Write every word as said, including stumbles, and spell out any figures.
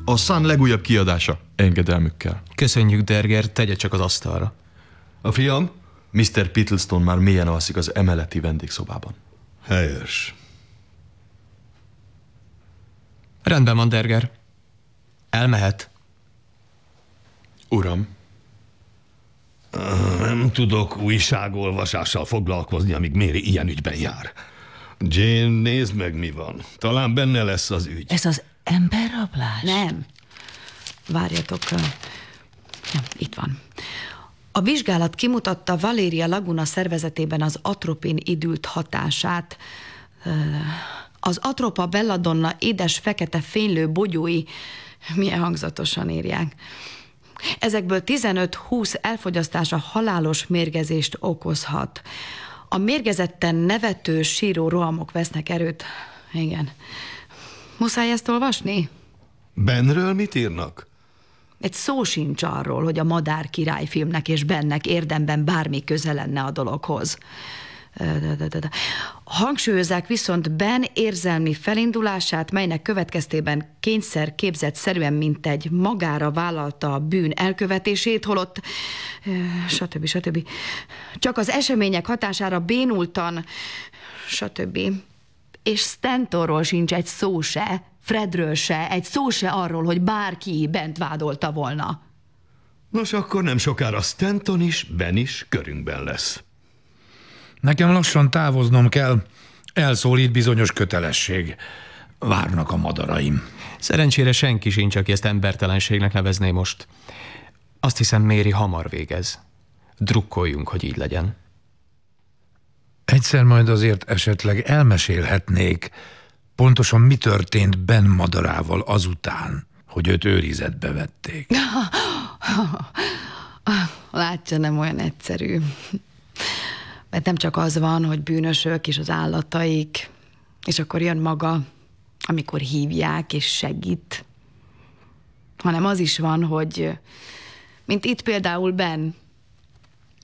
A Sun legújabb kiadása. Engedelmükkel. Köszönjük, Derger, tegye csak az asztalra. A fiam? miszter Pittlestone már mélyen alszik az emeleti vendégszobában. Helyes. Rendben van, Derger. Elmehet. Uram. Nem tudok újságolvasással foglalkozni, amíg Mary ilyen ügyben jár. Jane, nézd meg, mi van. Talán benne lesz az ügy. Ez az emberrablás? Nem. Várjatok. Nem, itt van. A vizsgálat kimutatta Valéria Laguna szervezetében az atropin idült hatását. Az atropa belladonna édes fekete fénylő bogyói milyen hangzatosan írják. Ezekből tizenöt-húsz elfogyasztása halálos mérgezést okozhat. A mérgezetten nevető, síró rohamok vesznek erőt. Igen. Muszáj ezt olvasni? Benről mit írnak? Egy szó sincs arról, hogy a Madár királyfilmnek és bennek érdemben bármi köze lenne a dologhoz. Hangsúlyozzák viszont Ben érzelmi felindulását, melynek következtében kényszer képzetszerűen, mint egy magára vállalta a bűn elkövetését, holott stb. stb. Csak az események hatására bénultan, stb. És Stantonról sincs egy szó se, Fredről se, egy szó se arról, hogy bárki bent vádolta volna. Nos, akkor nem sokára Stanton is, Ben is körünkben lesz. Nekem lassan távoznom kell. Elszólít bizonyos kötelesség. Várnak a madaraim. Szerencsére senki sincs, aki ezt embertelenségnek nevezné most. Azt hiszem, Mary hamar végez. Drukkoljunk, hogy így legyen. Egyszer majd azért esetleg elmesélhetnék, pontosan mi történt Ben madarával azután, hogy őt őrizetbe vették. Látja, nem olyan egyszerű. Mert nem csak az van, hogy bűnösök és az állataik, és akkor jön maga, amikor hívják és segít, hanem az is van, hogy mint itt például Ben,